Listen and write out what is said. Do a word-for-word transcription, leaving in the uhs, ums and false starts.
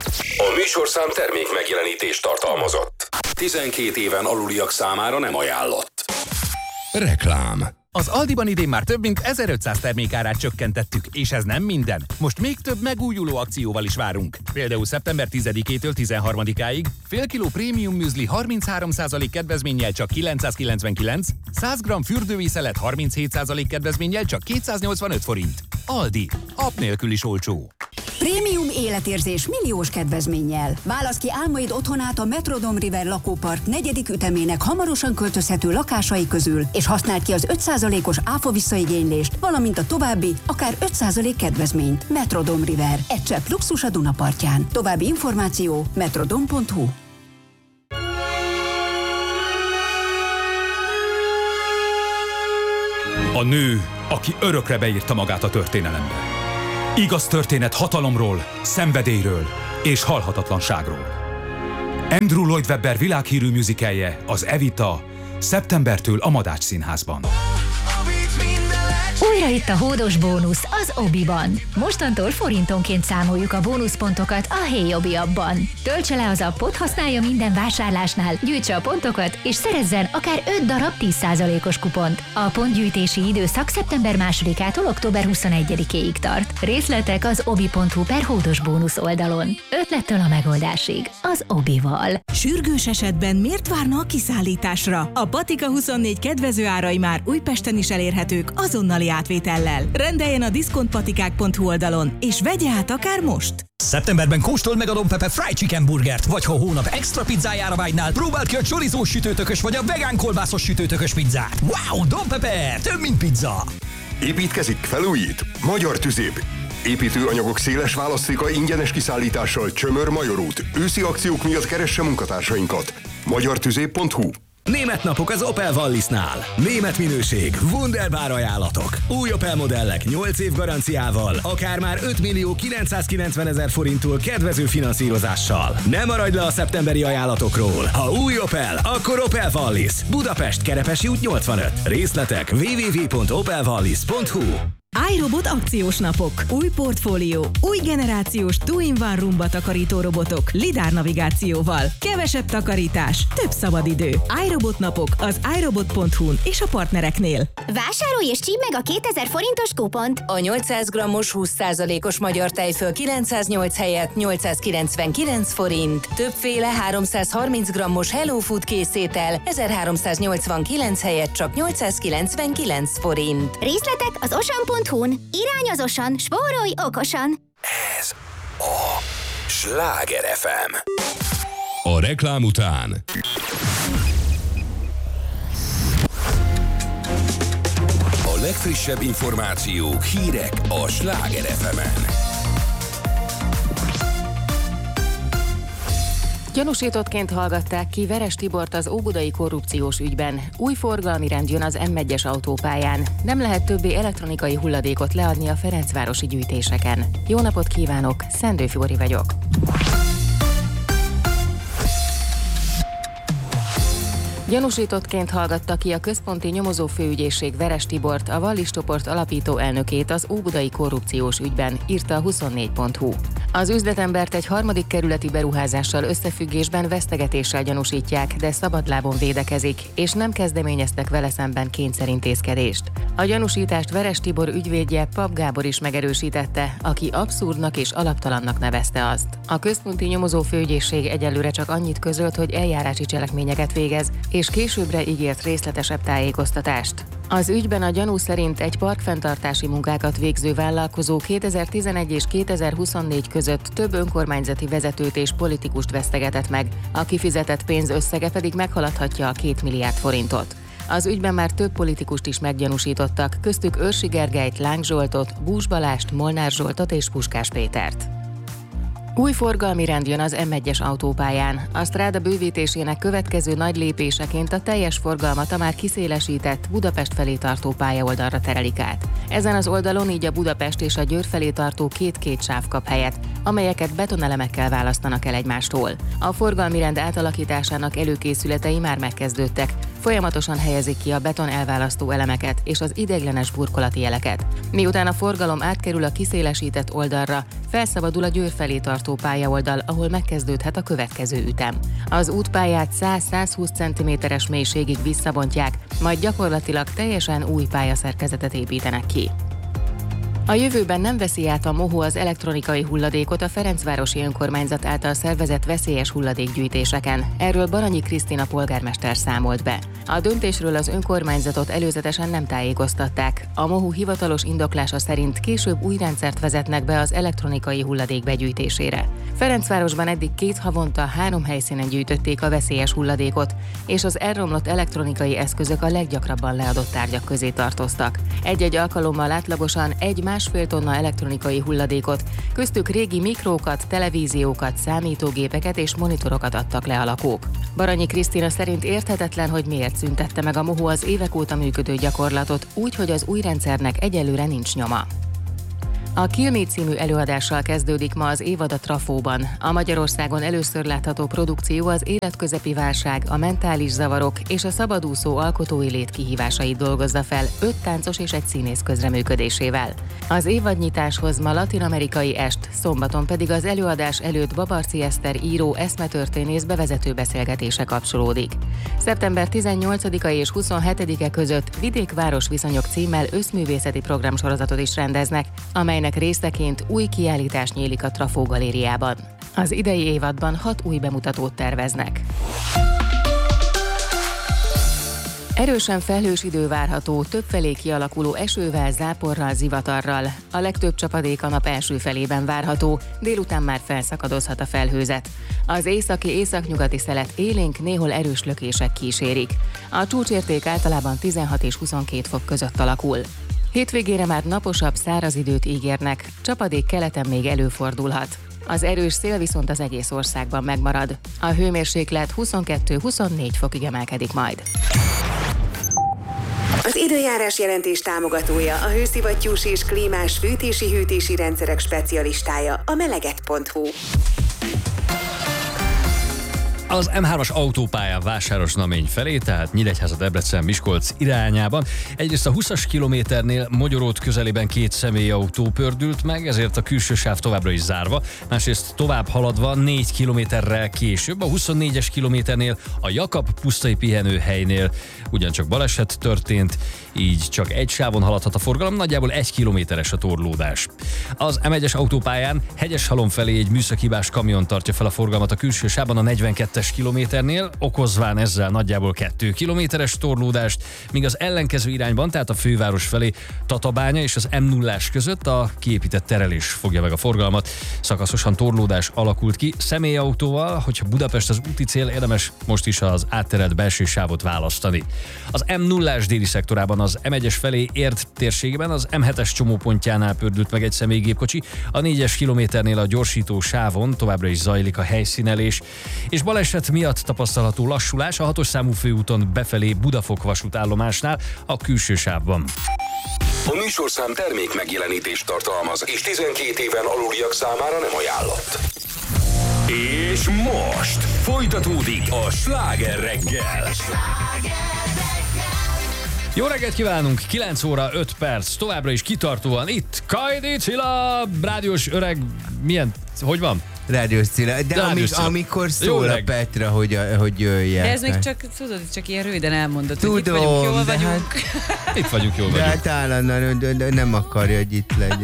A műsorszám termék megjelenítést tartalmazott. tizenkét éven aluliak számára nem ajánlott. Reklám. Az Aldiban idén már több mint ezerötszáz termékárát csökkentettük, és ez nem minden. Most még több megújuló akcióval is várunk. Például szeptember tizedikétől tizenharmadikáig fél kiló prémium műzli harminchárom százalék kedvezménnyel csak kilencszázkilencvenkilenc, száz gramm fürdővízszelet harminchét százalék kedvezménnyel csak kétszáznyolcvanöt forint. Aldi. App nélkül is olcsó. Prémium életérzés milliós kedvezménnyel. Válasz ki álmaid otthonát a Metrodome River lakópark negyedik ütemének hamarosan költözhető lakásai közül, és használd ki az öt százalékos áfa visszaigénylést, valamint a további, akár öt százalék kedvezményt. Metrodome River. Egy csepp luxus a Duna partján. További információ metrodome pont hu. A nő, aki örökre beírta magát a történelembe. Igaz történet hatalomról, szenvedélyről és halhatatlanságról. Andrew Lloyd Webber világhírű musicalje, az Evita, szeptembertől a Madács Színházban. Újra itt a hódos bónusz az Obiban. Mostantól forintonként számoljuk a bónuszpontokat a Hey Obi appban. Töltse le az appot, használja minden vásárlásnál, gyűjtse a pontokat, és szerezzen akár öt darab tíz százalékos kupont. A pontgyűjtési időszak szeptember másodikától október huszonegyedikéig tart. Részletek az obi pont hu per hódos bónusz oldalon. Ötlettől a megoldásig. Az Obival. Sürgős esetben miért várna a kiszállításra? A Patika huszonnégy kedvező árai már Újpesten is elérhetők azonnali átvétellel. Rendeljen a diszkontpatikák pont hu oldalon, és vegye át akár most! Szeptemberben kóstold meg a Don Pepe Fried Chicken Burgert, vagy ha hónap extra pizzájára vágynál, próbáld ki a chorizós sütőtökös vagy a vegán kolbászos sütőtökös pizzát. Wow, Don Pepe, több mint pizza! Építkezik, felújít? Magyar Tüzép. Építőanyagok széles választéka ingyenes kiszállítással Csömör-Major út. Őszi akciók miatt keresse munkatársainkat. magyartüzép pont hu. Német napok az Opel Wallisnál. Német minőség, wunderbar ajánlatok. Új Opel modellek nyolc év garanciával, akár már öt millió kilencszázkilencvenezer forinttól kedvező finanszírozással. Ne maradj le a szeptemberi ajánlatokról. Ha új Opel, akkor Opel Wallis. Budapest, Kerepesi út nyolcvanöt. Részletek double-u double-u double-u pont opel wallis pont hu. iRobot akciós napok. Új portfólió, új generációs two-in-one rumba takarító robotok lidár navigációval. Kevesebb takarítás, több szabadidő. iRobot napok az iRobot pont hu-n és a partnereknél. Vásárolj és csípd meg a kétezer forintos kupont. A nyolcszáz grammos húsz százalékos magyar tejföl kilencszáznyolc helyett nyolcszázkilencvenkilenc forint. Többféle háromszázharminc grammos Hello Food készétel ezerháromszáznyolcvankilenc helyett csak nyolcszázkilencvenkilenc forint. Részletek az osan pont hu-n. Irányozosan, spórolj okosan! Ez a Sláger ef em. A reklám után a legfrissebb információk, hírek a Sláger ef emen. Gyanúsítottként hallgatták ki Veres Tibort az óbudai korrupciós ügyben. Új forgalmi rend jön az em egyes autópályán. Nem lehet többé elektronikai hulladékot leadni a ferencvárosi gyűjtéseken. Jó napot kívánok, Szendő Fibori vagyok. Gyanúsítottként hallgatta ki a Központi Nyomozófőügyészség Veres Tibort, a Wallis csoport alapító elnökét az óbudai korrupciós ügyben, írta a huszonnégy pont hu. Az üzletembert egy harmadik kerületi beruházással összefüggésben vesztegetéssel gyanúsítják, de szabadlábon védekezik, és nem kezdeményeztek vele szemben kényszerintézkedést. A gyanúsítást Veres Tibor ügyvédje Papp Gábor is megerősítette, aki abszurdnak és alaptalannak nevezte azt. A Központi Nyomozófőügyészség egyelőre csak annyit közölt, hogy eljárási cselekményeket végez, és későbbre ígért részletesebb tájékoztatást. Az ügyben a gyanú szerint egy parkfenntartási munkákat végző vállalkozó kétezer-tizenegy és kétezer-huszonnégy között több önkormányzati vezetőt és politikust vesztegetett meg, a kifizetett pénz összege pedig meghaladhatja a két milliárd forintot. Az ügyben már több politikust is meggyanúsítottak, köztük Őrsi Gergelyt, Láng Zsoltot, Bús Balást, Molnár Zsoltot és Puskás Pétert. Új forgalmi rend jön az em egyes autópályán. A stráda bővítésének következő nagy lépéseként a teljes forgalmat a már kiszélesített Budapest felé tartó pályaoldalra terelik át. Ezen az oldalon így a Budapest és a Győr felé tartó két-két sáv kap helyet, amelyeket betonelemekkel választanak el egymástól. A forgalmi rend átalakításának előkészületei már megkezdődtek. folyamatosan helyezik ki a beton elválasztó elemeket és az ideiglenes burkolati jeleket. Miután a forgalom átkerül a kiszélesített oldalra, felszabadul a Győr felé tartó pályaoldal, ahol megkezdődhet a következő ütem. Az útpályát száz-százhúsz centiméteres mélységig visszabontják, majd gyakorlatilag teljesen új pályaszerkezetet építenek ki. A jövőben nem veszi át a MOHO az elektronikai hulladékot a Ferencvárosi Önkormányzat által szervezett veszélyes hulladékgyűjtéseken. Erről Baranyi Krisztina polgármester számolt be. A döntésről az önkormányzatot előzetesen nem tájékoztatták. A MOHO hivatalos indoklása szerint később új rendszert vezetnek be az elektronikai hulladék begyűjtésére. Ferencvárosban eddig két havonta három helyszínen gyűjtötték a veszélyes hulladékot, és az elromlott elektronikai eszközök a leggyakrabban leadott tárgyak közé tartoztak. Egy-egy alkalommal átlagosan egy másfél tonna elektronikai hulladékot, köztük régi mikrókat, televíziókat, számítógépeket és monitorokat adtak le a lakók. Baranyi Krisztina szerint érthetetlen, hogy miért szüntette meg a MOHO az évek óta működő gyakorlatot, úgy, hogy az új rendszernek egyelőre nincs nyoma. A Kill Me című előadással kezdődik ma az évad a Trafóban. A Magyarországon először látható produkció az életközepi válság, a mentális zavarok és a szabadúszó alkotói lét kihívásait dolgozza fel öt táncos és egy színész közreműködésével. Az évadnyitáshoz ma latin-amerikai est, szombaton pedig az előadás előtt Babarczy Eszter író eszmetörténész bevezető beszélgetése kapcsolódik. szeptember tizennyolcadika és huszonhetedike között Vidék-város viszonyok címmel összművészeti programsorozatot is rendeznek, amelynek részeként új kiállítás nyílik a Trafó galériában. Az idei évadban hat új bemutatót terveznek. Erősen felhős idő várható, többfelé kialakuló esővel, záporral, zivatarral. A legtöbb csapadék a nap első felében várható, délután már felszakadozhat a felhőzet. Az északi északnyugati szelet élénk, néhol erős lökések kísérik. A csúcsérték általában tizenhat és huszonkét fok között alakul. Hétvégére már naposabb, száraz időt ígérnek, csapadék keleten még előfordulhat. Az erős szél viszont az egész országban megmarad. A hőmérséklet huszonkettő-huszonnégy fokig emelkedik majd. Az időjárás jelentés támogatója a hőszivattyús és klímás fűtési-hűtési rendszerek specialistája, a meleget pont hu. Az em hármas autópályán Vásáros-Namény felé, tehát Nyíregyháza-Debrecen-Miskolc irányában. Egyrészt a húszas kilométernél Mogyorót közelében két személyautó pördült meg, ezért a külső sáv továbbra is zárva. Másrészt tovább haladva négy kilométerrel később a huszonnégyes kilométernél a Jakab pusztai pihenőhelynél ugyancsak baleset történt, így csak egy sávon haladhat a forgalom, nagyjából egy kilométeres a torlódás. Az em egyes autópályán Hegyeshalom felé egy műszakibás kamion tartja fel a forgalmat a külső sávban a negyvenkettes kilométernél, okozván ezzel nagyjából két kilométeres torlódást, míg az ellenkező irányban, tehát a főváros felé Tatabánya és az em nullás között a kiépített terelés fogja meg a forgalmat. Szakaszosan torlódás alakult ki személyautóval, hogyha Budapest az úti cél, érdemes most is az átterelt belső sávot választani. Az em nullás déli szektorában az em egyes felé Érd térségében az em hetes csomópontjánál pördült meg egy személygépkocsi, a négyes kilométernél a gyorsító sávon továbbra is zajlik a helyszínelés, és baleset miatt tapasztalható lassulás a hatos számú főúton befelé Budafok vasútállomásnál a külső sávban. A műsorszám termék megjelenítést tartalmaz, és tizenkét éven aluliak számára nem ajánlott. És most folytatódik a Sláger reggel. Jó reggelt kívánunk, kilenc óra öt perc, továbbra is kitartóan itt Kajdi Cilla, rádiós öreg, milyen, hogy van? Rádiós Cilla, de Rádiós amik, Cilla. amikor szól a Petra, hogy, hogy jöjjek. De ez még csak, tudod, csak ilyen röviden elmondod, Tudom, hogy itt vagyunk, jól de vagyunk. Hát, itt vagyunk, jól de vagyunk. hát állandóan nem akarja, hogy itt legyen.